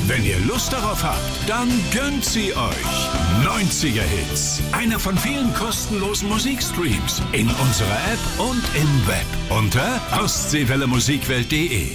Wenn ihr Lust darauf habt, dann gönnt sie euch. 90er Hits. Einer von vielen kostenlosen Musikstreams in unserer App und im Web unter ostseewellemusikwelt.de.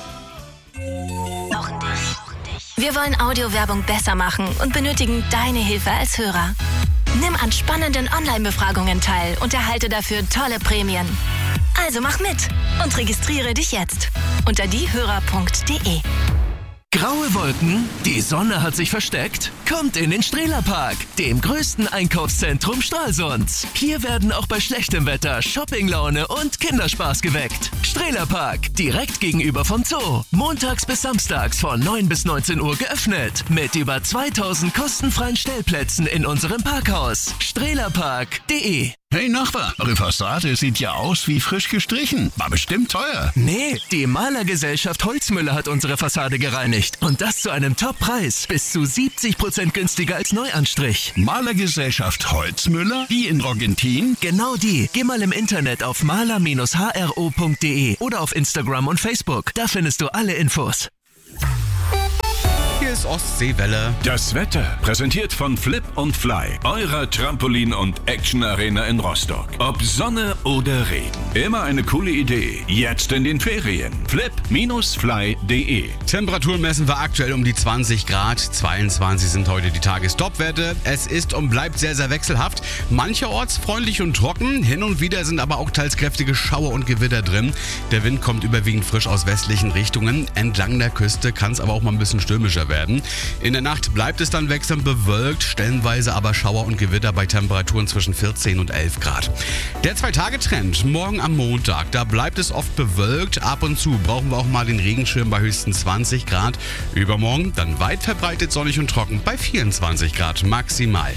Wir wollen Audiowerbung besser machen und benötigen deine Hilfe als Hörer. Nimm an spannenden Online-Befragungen teil und erhalte dafür tolle Prämien. Also mach mit und registriere dich jetzt unter diehörer.de. Graue Wolken? Die Sonne hat sich versteckt? Kommt in den Strehlerpark, dem größten Einkaufszentrum Stralsunds. Hier werden auch bei schlechtem Wetter Shoppinglaune und Kinderspaß geweckt. Strehlerpark, direkt gegenüber vom Zoo. Montags bis samstags von 9 bis 19 Uhr geöffnet. Mit über 2000 kostenfreien Stellplätzen in unserem Parkhaus. Strehlerpark.de. Hey Nachbar, eure Fassade sieht ja aus wie frisch gestrichen. War bestimmt teuer. Nee, die Malergesellschaft Holzmüller hat unsere Fassade gereinigt. Und das zu einem Top-Preis. Bis zu 70% günstiger als Neuanstrich. Malergesellschaft Holzmüller? Die in Argentin? Genau die. Geh mal im Internet auf maler-hro.de oder auf Instagram und Facebook. Da findest du alle Infos. Hier ist Ostseewelle. Das Wetter präsentiert von Flip und Fly, eurer Trampolin- und Action-Arena in Rostock. Ob Sonne oder Regen, immer eine coole Idee. Jetzt in den Ferien. flip-fly.de. Temperaturen messen wir aktuell um die 20 Grad. 22 sind heute die Tagestopwerte. Es ist und bleibt sehr, sehr wechselhaft. Mancherorts freundlich und trocken. Hin und wieder sind aber auch teils kräftige Schauer und Gewitter drin. Der Wind kommt überwiegend frisch aus westlichen Richtungen. Entlang der Küste kann es aber auch mal ein bisschen stürmischer werden. In der Nacht bleibt es dann wechselnd bewölkt, stellenweise aber Schauer und Gewitter bei Temperaturen zwischen 14 und 11 Grad. Der 2-Tage-Trend morgen am Montag, da bleibt es oft bewölkt. Ab und zu brauchen wir auch mal den Regenschirm bei höchstens 20 Grad. Übermorgen dann weit verbreitet sonnig und trocken bei 24 Grad maximal.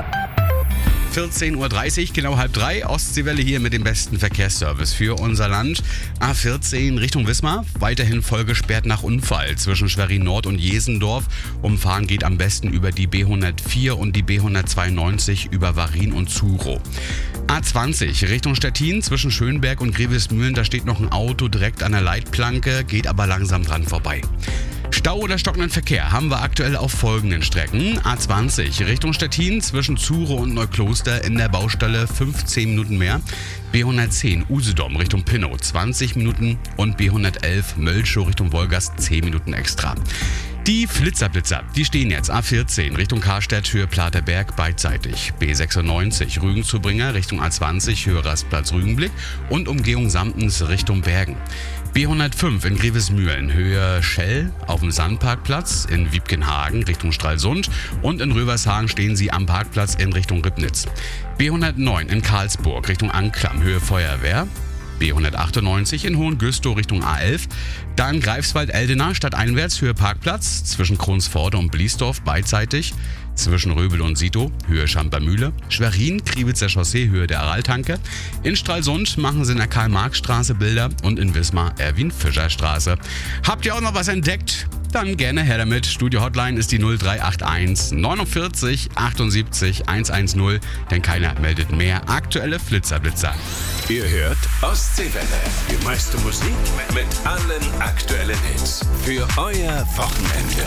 14.30 Uhr, genau 2:30, Ostseewelle hier mit dem besten Verkehrsservice für unser Land. A14 Richtung Wismar, weiterhin voll gesperrt nach Unfall zwischen Schwerin Nord und Jesendorf. Umfahren geht am besten über die B104 und die B192 über Warin und Zurow. A20 Richtung Stettin zwischen Schönberg und Grevesmühlen, da steht noch ein Auto direkt an der Leitplanke, geht aber langsam dran vorbei. Stau oder stockenden Verkehr haben wir aktuell auf folgenden Strecken. A20 Richtung Stettin zwischen Zurow und Neukloster in der Baustelle 15 Minuten mehr. B110 Usedom Richtung Pinnow 20 Minuten und B111 Mölschow Richtung Wolgast 10 Minuten extra. Die Flitzerblitzer, die stehen jetzt A14 Richtung Karstedt, Höhe Platerberg beidseitig. B96 Rügenzubringer Richtung A20 Höhe Rastplatz Rügenblick und Umgehung Samtens Richtung Bergen. B105 in Grevesmühlen, Höhe Schell auf dem Sandparkplatz, in Wiebkenhagen Richtung Stralsund und in Rövershagen stehen sie am Parkplatz in Richtung Ribnitz. B109 in Karlsburg Richtung Anklam, Höhe Feuerwehr. B198 in Hohengüstow Richtung A11, dann Greifswald-Eldena stadteinwärts Höhe Parkplatz zwischen Kronsforde und Bliesdorf beidseitig, zwischen Röbel und Sito Höhe Schampermühle, Schwerin, Kriwitzer Chaussee Höhe der Araltanke, in Stralsund machen sie in der Karl-Marx-Straße Bilder und in Wismar Erwin-Fischer-Straße. Habt ihr auch noch was entdeckt? Dann gerne her damit. Studio-Hotline ist die 0381 49 78 110, denn keiner meldet mehr aktuelle Flitzerblitzer. Ihr hört Ostseewelle. Die meiste Musik mit allen aktuellen Hits. Für euer Wochenende.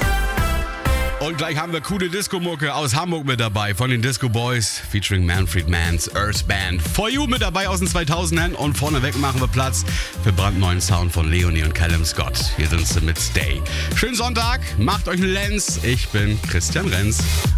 Und gleich haben wir coole Disco-Mucke aus Hamburg mit dabei von den Disco Boys featuring Manfred Mann's Earth Band. For You mit dabei aus den 2000ern und vorneweg machen wir Platz für brandneuen Sound von Leonie und Callum Scott. Hier sind sie mit Stay. Schönen Sonntag, macht euch einen Lenz. Ich bin Christian Renz.